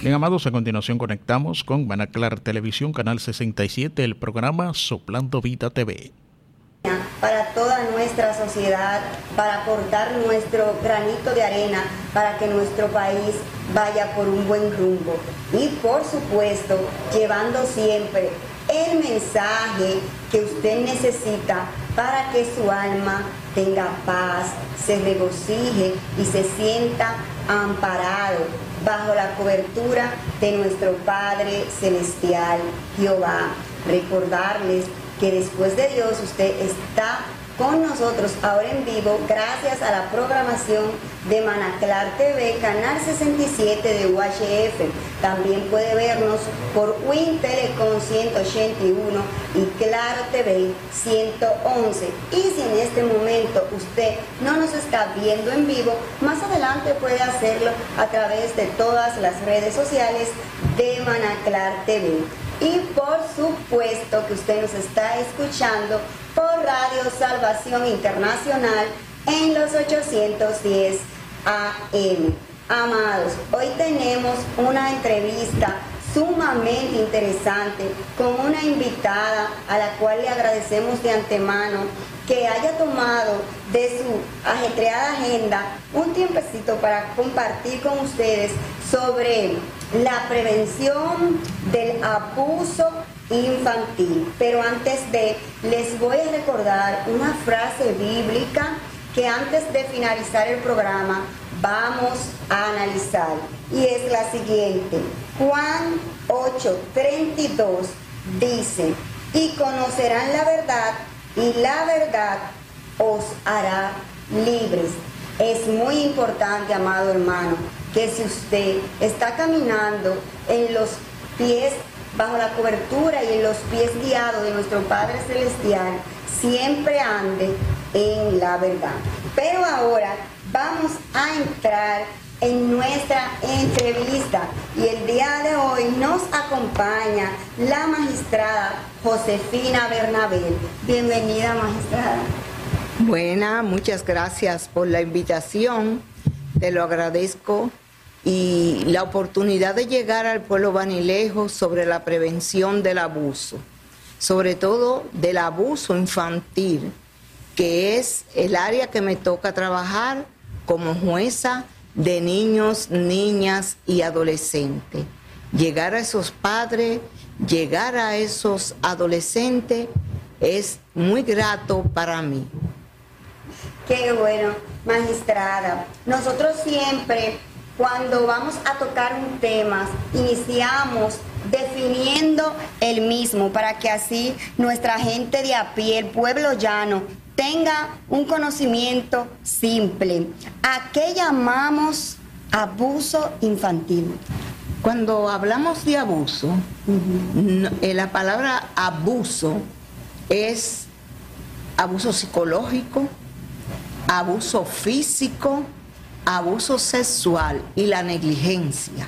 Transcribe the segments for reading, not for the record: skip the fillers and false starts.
Bien, amados, a continuación conectamos con Manaclar Televisión, Canal 67, el programa Soplando Vida TV. Para toda nuestra sociedad, para aportar nuestro granito de arena, para que nuestro país vaya por un buen rumbo. Y por supuesto, llevando siempre el mensaje que usted necesita para que su alma tenga paz, se regocije y se sienta amparado bajo la cobertura de nuestro Padre Celestial, Jehová. Recordarles que después de Dios usted está con nosotros ahora en vivo gracias a la programación de Manaclar TV, Canal 67 de UHF. También puede vernos por Win Telecom 181 y Claro TV 111. Y si en este momento usted no nos está viendo en vivo, más adelante puede hacerlo a través de todas las redes sociales de Manaclar TV. Y por supuesto que usted nos está escuchando por Radio Salvación Internacional en los 810 AM. Amados, hoy tenemos una entrevista sumamente interesante con una invitada a la cual le agradecemos de antemano que haya tomado de su ajetreada agenda un tiempecito para compartir con ustedes sobre la prevención del abuso infantil. Pero antes les voy a recordar una frase bíblica que antes de finalizar el programa vamos a analizar, y es la siguiente. Juan 8:32 dice: y conocerán la verdad, y la verdad os hará libres. Es muy importante, amado hermano, que si usted está caminando en los pies, bajo la cobertura y en los pies guiados de nuestro Padre Celestial, siempre ande en la verdad. Pero ahora vamos a entrar en nuestra entrevista y el día de hoy nos acompaña la magistrada Josefina Bernabé. Bienvenida, magistrada. Buena, muchas gracias por la invitación, te lo agradezco, y la oportunidad de llegar al pueblo Banilejo sobre la prevención del abuso, sobre todo del abuso infantil, que es el área que me toca trabajar como jueza de niños, niñas y adolescentes. Llegar a esos padres, llegar a esos adolescentes es muy grato para mí. Qué bueno, magistrada. Nosotros siempre, cuando vamos a tocar un tema, iniciamos definiendo el mismo para que así nuestra gente de a pie, el pueblo llano, tenga un conocimiento simple. ¿A qué llamamos abuso infantil? Cuando hablamos de abuso, la palabra abuso es abuso psicológico, abuso físico, abuso sexual y la negligencia.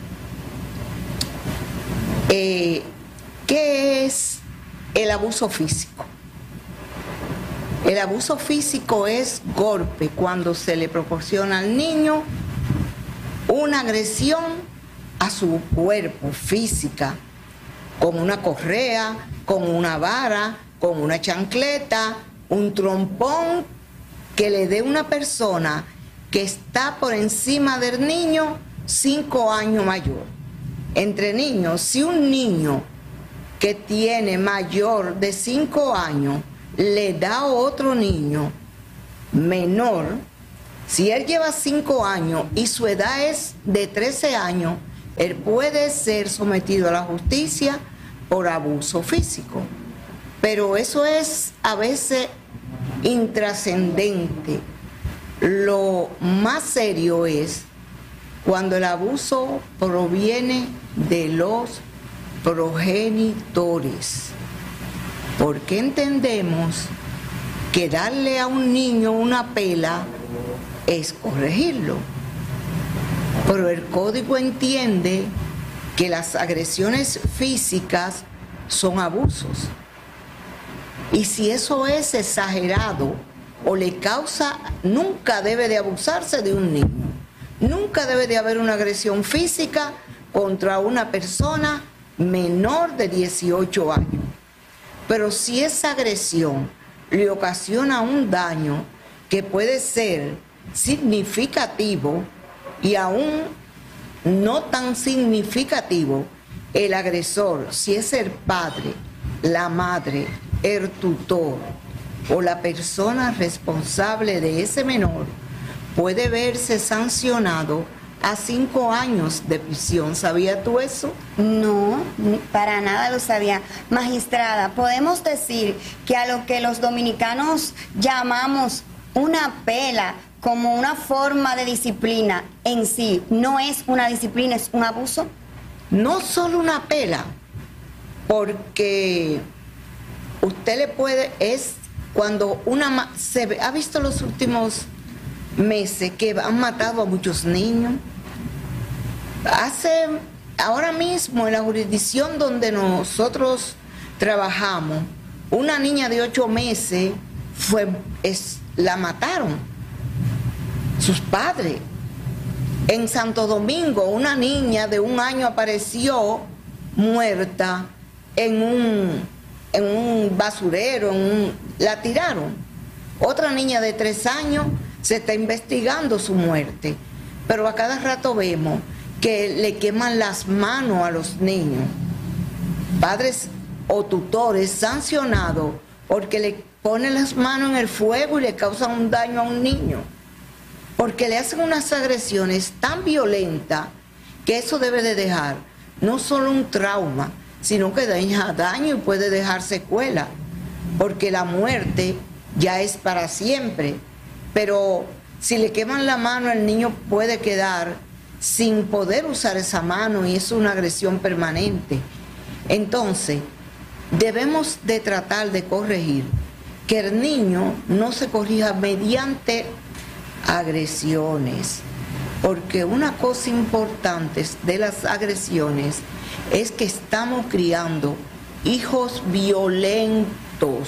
¿Qué es el abuso físico? El abuso físico es golpe, cuando se le proporciona al niño una agresión a su cuerpo física, con una correa, con una vara, con una chancleta, un trompón que le dé una persona que está por encima del niño 5 años mayor. Entre niños, si un niño que tiene mayor de 5 años le da a otro niño menor, si él lleva 5 años y su edad es de 13 años, él puede ser sometido a la justicia por abuso físico. Pero eso es a veces intrascendente. Lo más serio es cuando el abuso proviene de los progenitores, porque entendemos que darle a un niño una pela es corregirlo, pero el código entiende que las agresiones físicas son abusos, y si eso es exagerado o le causa, nunca debe de abusarse de un niño, nunca debe de haber una agresión física contra una persona menor de 18 años. Pero si esa agresión le ocasiona un daño que puede ser significativo y aún no tan significativo, el agresor, si es el padre, la madre, el tutor o la persona responsable de ese menor, puede verse sancionado a 5 años de prisión. ¿Sabía tú eso? No, para nada lo sabía. Magistrada, podemos decir que a lo que los dominicanos llamamos una pela como una forma de disciplina en sí, no es una disciplina, es un abuso. No solo una pela, porque usted le puede, es cuando ha visto los últimos meses que han matado a muchos niños. Ahora mismo en la jurisdicción donde nosotros trabajamos, una niña de 8 meses la mataron sus padres. En Santo Domingo, una niña de 1 año apareció muerta en un basurero, la tiraron. Otra niña de 3 años, se está investigando su muerte, pero a cada rato vemos que le queman las manos a los niños. Padres o tutores sancionados porque le ponen las manos en el fuego y le causan un daño a un niño, porque le hacen unas agresiones tan violentas que eso debe de dejar no solo un trauma, sino que deja daño y puede dejar secuela, porque la muerte ya es para siempre. Pero si le queman la mano, el niño puede quedar sin poder usar esa mano y es una agresión permanente. Entonces, debemos de tratar de corregir que el niño no se corrija mediante agresiones, porque una cosa importante de las agresiones es que estamos criando hijos violentos,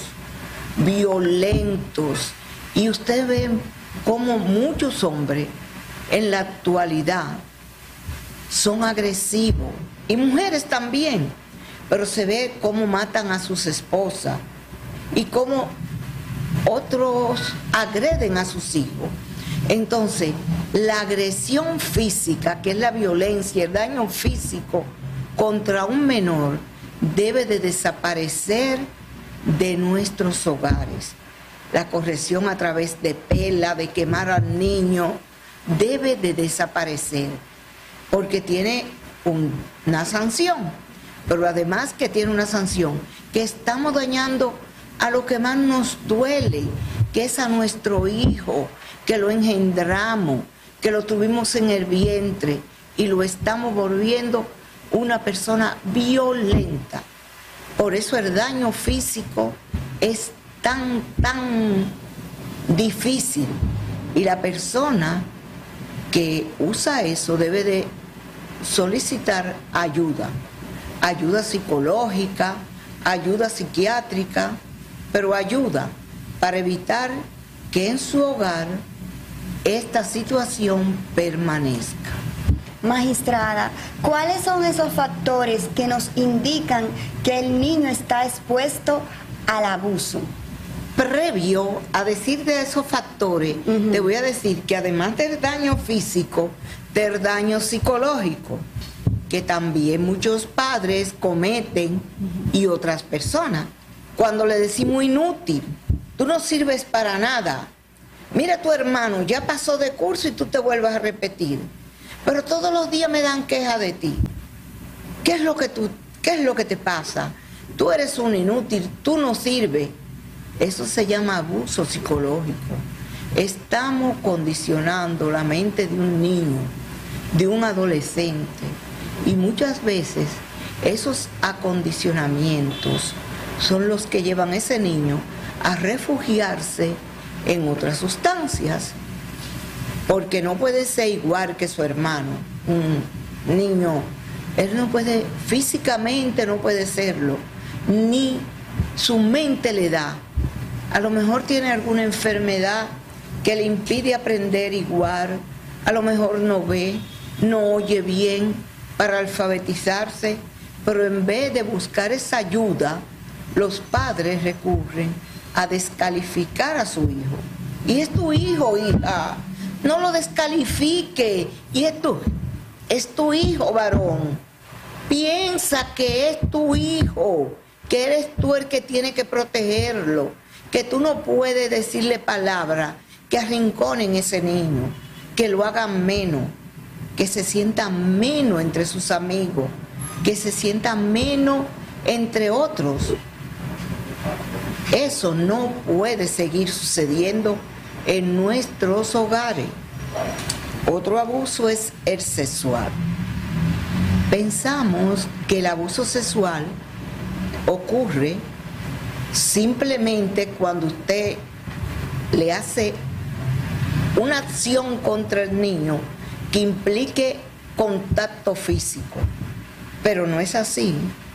y usted ve cómo muchos hombres en la actualidad son agresivos, y mujeres también, pero se ve cómo matan a sus esposas y cómo otros agreden a sus hijos. Entonces, la agresión física, que es la violencia, el daño físico contra un menor, debe de desaparecer de nuestros hogares. La corrección a través de pela, de quemar al niño, debe de desaparecer, porque tiene una sanción, pero además que tiene una sanción, que estamos dañando a lo que más nos duele, que es a nuestro hijo, que lo engendramos, que lo tuvimos en el vientre y lo estamos volviendo una persona violenta. Por eso el daño físico es tan difícil, y la persona que usa eso debe de solicitar ayuda psicológica, ayuda psiquiátrica, pero ayuda para evitar que en su hogar esta situación permanezca. Magistrada, ¿cuáles son esos factores que nos indican que el niño está expuesto al abuso? Previo a decir de esos factores, te voy a decir que además del daño físico, del daño psicológico, que también muchos padres cometen y otras personas, cuando le decimos inútil, tú no sirves para nada, mira tu hermano, ya pasó de curso y tú te vuelves a repetir, pero todos los días me dan queja de ti. ¿Qué es lo que te pasa? Tú eres un inútil, tú no sirves. Eso se llama abuso psicológico. Estamos condicionando la mente de un niño, de un adolescente, y muchas veces esos acondicionamientos son los que llevan a ese niño a refugiarse en otras sustancias, porque no puede ser igual que su hermano. Un niño, él no puede, físicamente no puede serlo, ni su mente le da. A lo mejor tiene alguna enfermedad que le impide aprender igual, a lo mejor no ve, no oye bien, para alfabetizarse, pero en vez de buscar esa ayuda, los padres recurren a descalificar a su hijo. Y es tu hijo, hija, no lo descalifique. Y es tu hijo, varón. Piensa que es tu hijo, que eres tú el que tiene que protegerlo, que tú no puedes decirle palabras que arrinconen ese niño, que lo hagan menos, que se sienta menos entre sus amigos, que se sienta menos entre otros. Eso no puede seguir sucediendo en nuestros hogares. Otro abuso es el sexual. Pensamos que el abuso sexual ocurre simplemente cuando usted le hace una acción contra el niño que implique contacto físico, pero no es así.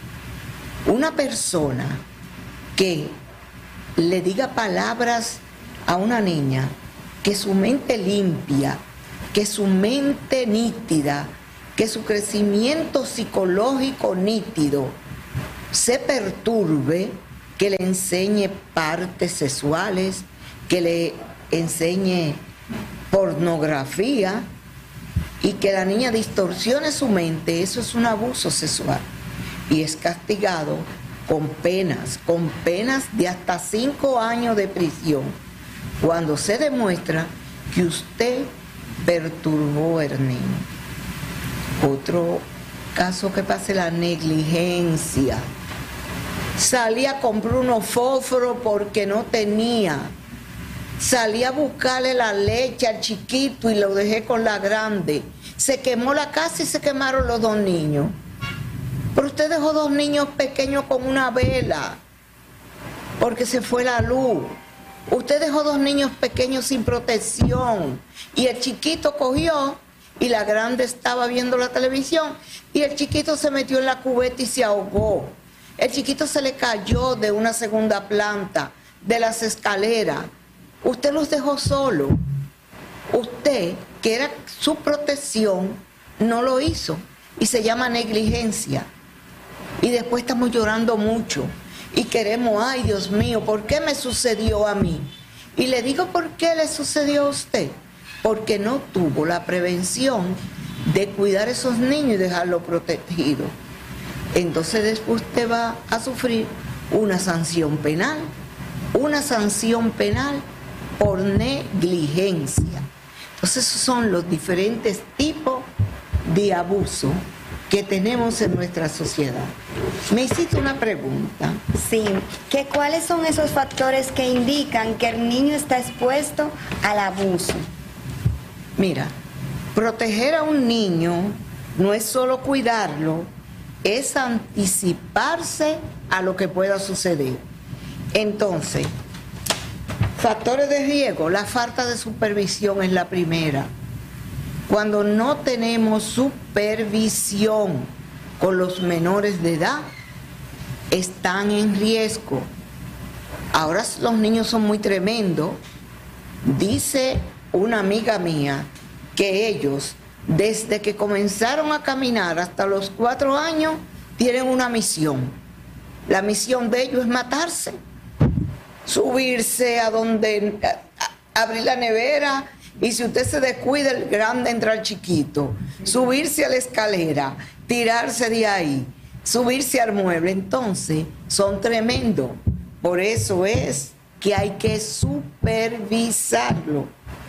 Una persona que le diga palabras a una niña, que su mente limpia, que su mente nítida, que su crecimiento psicológico nítido se perturbe, que le enseñe partes sexuales, que le enseñe pornografía y que la niña distorsione su mente, eso es un abuso sexual y es castigado con penas de hasta 5 años de prisión, cuando se demuestra que usted perturbó al niño. Otro caso que pasa es la negligencia. Salí a comprar unos fósforos porque no tenía. Salí a buscarle la leche al chiquito y lo dejé con la grande. Se quemó la casa y se quemaron los 2 niños. Pero usted dejó 2 niños pequeños con una vela porque se fue la luz. Usted dejó 2 niños pequeños sin protección y el chiquito cogió y la grande estaba viendo la televisión y el chiquito se metió en la cubeta y se ahogó. El chiquito se le cayó de una 2ª planta, de las escaleras. Usted los dejó solos. Usted, que era su protección, no lo hizo y se llama negligencia. Y después estamos llorando mucho y queremos, ay Dios mío, ¿por qué me sucedió a mí? Y le digo, ¿por qué le sucedió a usted? Porque no tuvo la prevención de cuidar a esos niños y dejarlos protegidos. Entonces después usted va a sufrir una sanción penal por negligencia. Entonces esos son los diferentes tipos de abuso que tenemos en nuestra sociedad. Me hiciste una pregunta. Sí, ¿cuáles son esos factores que indican que el niño está expuesto al abuso? Mira, proteger a un niño no es solo cuidarlo, es anticiparse a lo que pueda suceder. Entonces, factores de riesgo, la falta de supervisión es la primera. Cuando no tenemos supervisión con los menores de edad, están en riesgo. Ahora los niños son muy tremendos. Dice una amiga mía que ellos, desde que comenzaron a caminar hasta los 4 años, tienen una misión. La misión de ellos es matarse, subirse a donde, abrir la nevera, y si usted se descuida, el grande entra al chiquito, subirse a la escalera, tirarse de ahí, subirse al mueble. Entonces, son tremendos. Por eso es que hay que supervisarlo.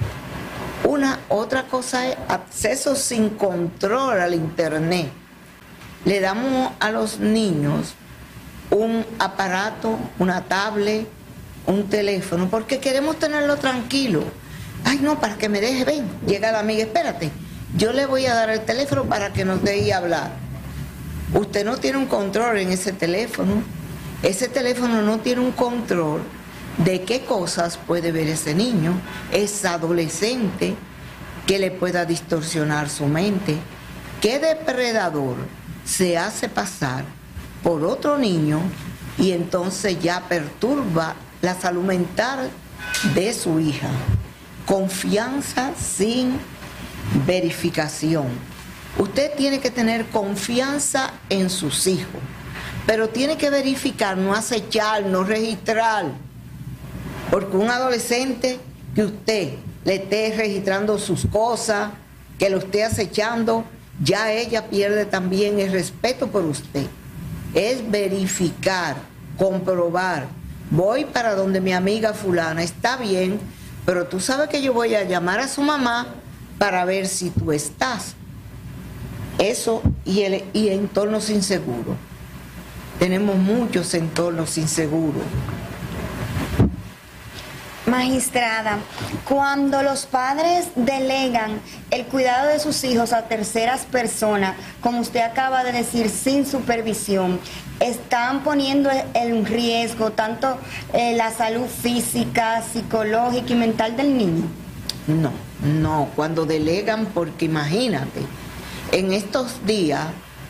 Otra cosa es acceso sin control al internet. Le damos a los niños un aparato, una tablet, un teléfono, porque queremos tenerlo tranquilo. Ay, no, para que me deje, ven, llega la amiga, espérate, yo le voy a dar el teléfono para que nos deje hablar. Usted no tiene un control en ese teléfono no tiene un control de qué cosas puede ver ese niño, ese adolescente, que le pueda distorsionar su mente, qué depredador se hace pasar por otro niño y entonces ya perturba la salud mental de su hija. Confianza sin verificación. Usted tiene que tener confianza en sus hijos, pero tiene que verificar, no acechar, no registrar, porque un adolescente que usted le esté registrando sus cosas, que lo esté acechando, ya ella pierde también el respeto por usted. Es verificar, comprobar. Voy para donde mi amiga fulana, está bien, pero tú sabes que yo voy a llamar a su mamá para ver si tú estás. Eso y entornos inseguros. Tenemos muchos entornos inseguros. Magistrada, cuando los padres delegan el cuidado de sus hijos a terceras personas, como usted acaba de decir, sin supervisión, están poniendo en riesgo tanto la salud física, psicológica y mental del niño. No, cuando delegan, porque imagínate, en estos días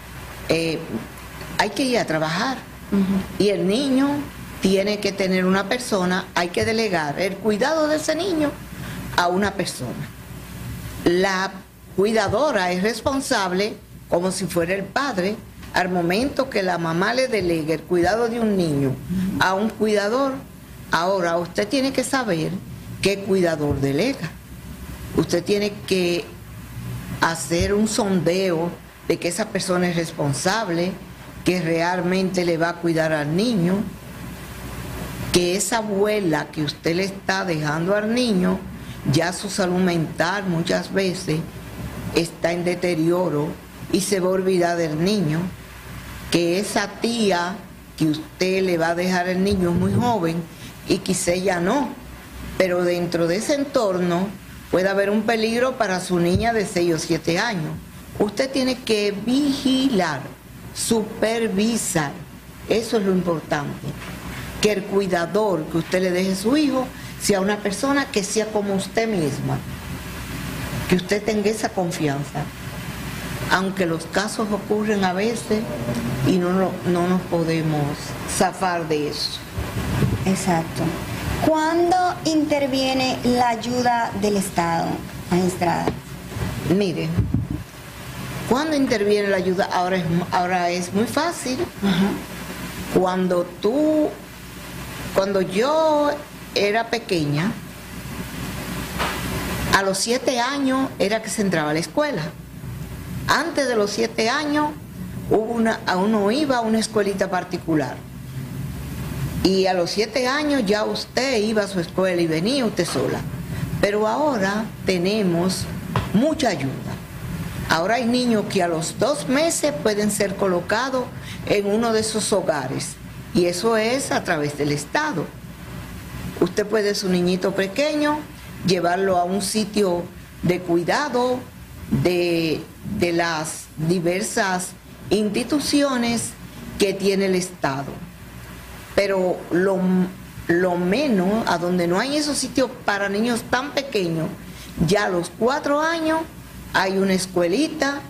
hay que ir a trabajar, y el niño tiene que tener una persona, hay que delegar el cuidado de ese niño a una persona. La cuidadora es responsable, como si fuera el padre, al momento que la mamá le delegue el cuidado de un niño a un cuidador. Ahora, usted tiene que saber qué cuidador delega. Usted tiene que hacer un sondeo de que esa persona es responsable, que realmente le va a cuidar al niño, que esa abuela que usted le está dejando al niño, ya su salud mental muchas veces está en deterioro y se va a olvidar del niño, que esa tía que usted le va a dejar al niño es muy joven y quizá ella no, pero dentro de ese entorno puede haber un peligro para su niña de 6 o 7 años. Usted tiene que vigilar, supervisar, eso es lo importante. Que el cuidador que usted le deje a su hijo sea una persona que sea como usted misma, que usted tenga esa confianza, aunque los casos ocurren a veces y no nos podemos zafar de eso. Exacto. ¿Cuándo interviene la ayuda del Estado, magistrada? Mire, ¿cuándo interviene la ayuda? Ahora es muy fácil. Cuando yo era pequeña, a los 7 años era que se entraba a la escuela. Antes de los 7 años, uno iba a una escuelita particular. Y a los 7 años ya usted iba a su escuela y venía usted sola. Pero ahora tenemos mucha ayuda. Ahora hay niños que a los 2 meses pueden ser colocados en uno de esos hogares. Y eso es a través del Estado. Usted puede, su niñito pequeño, llevarlo a un sitio de cuidado de las diversas instituciones que tiene el Estado. Pero lo menos, a donde no hay esos sitios para niños tan pequeños, ya a los 4 años hay una escuelita,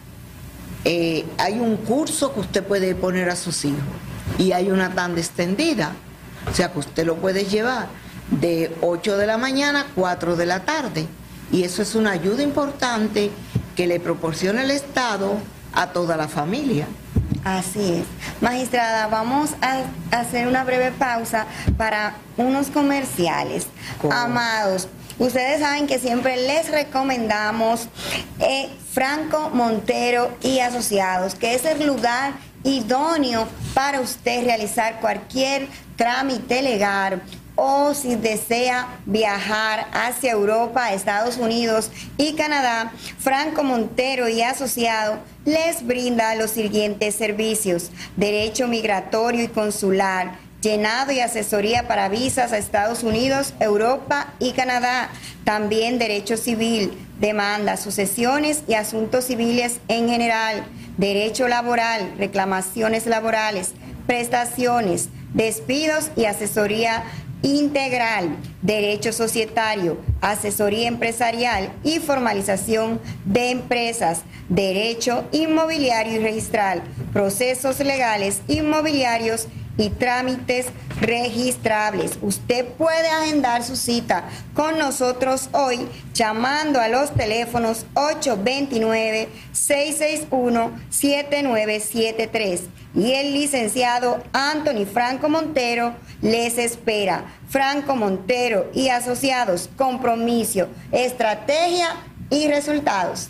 hay un curso que usted puede poner a sus hijos. Y hay una tanda extendida, o sea que usted lo puede llevar de 8 de la mañana a 4 de la tarde. Y eso es una ayuda importante que le proporciona el Estado a toda la familia. Así es. Magistrada, vamos a hacer una breve pausa para unos comerciales. ¿Cómo? Amados, ustedes saben que siempre les recomendamos Franco Montero y Asociados, que es el lugar idóneo para usted realizar cualquier trámite legal, o si desea viajar hacia Europa, Estados Unidos y Canadá. Franco Montero y Asociado les brinda los siguientes servicios: derecho migratorio y consular, llenado y asesoría para visas a Estados Unidos, Europa y Canadá. También derecho civil, demandas, sucesiones y asuntos civiles en general, derecho laboral, reclamaciones laborales, prestaciones, despidos y asesoría integral, derecho societario, asesoría empresarial y formalización de empresas, derecho inmobiliario y registral, procesos legales inmobiliarios y trámites registrables. Usted puede agendar su cita con nosotros hoy llamando a los teléfonos 829-661-7973 y el licenciado Anthony Franco Montero les espera. Franco Montero y Asociados, compromiso, estrategia y resultados.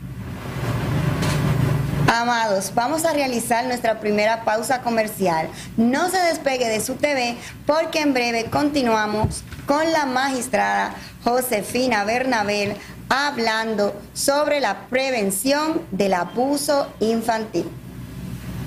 Amados, vamos a realizar nuestra primera pausa comercial. No se despegue de su TV porque en breve continuamos con la magistrada Josefina Bernabel hablando sobre la prevención del abuso infantil.